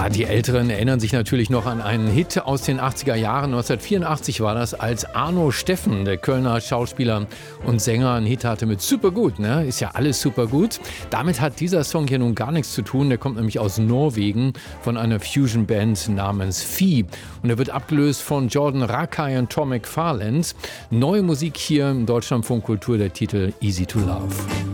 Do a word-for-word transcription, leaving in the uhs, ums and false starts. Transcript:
Ja, die Älteren erinnern sich natürlich noch an einen Hit aus den achtziger Jahren. neunzehnhundertvierundachtzig war das, als Arno Steffen, der Kölner Schauspieler und Sänger, einen Hit hatte mit Supergut. Ne? Ist ja alles supergut. Damit hat dieser Song hier nun gar nichts zu tun. Der kommt nämlich aus Norwegen von einer Fusion-Band namens Fi. Und er wird abgelöst von Jordan Rakei und Tom McFarland. Neue Musik hier im Deutschlandfunk Kultur, der Titel Easy to Love.